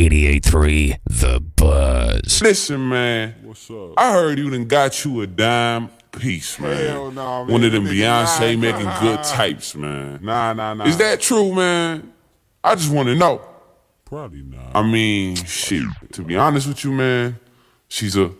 88.3 The Buzz. Listen, man. What's up? I heard you done got you a dime piece, man. Hell nah, man. One of them Nigga, Beyonce nah, making nah. good types, man. Nah. Is that true, man? I just want to know. Probably not. I mean, shit. To be honest with you, man, she's a